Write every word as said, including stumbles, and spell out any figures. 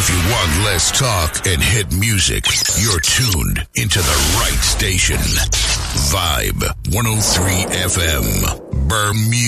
you want less talk and hit music, you're tuned into the right station. Vibe one oh three F M, Bermuda.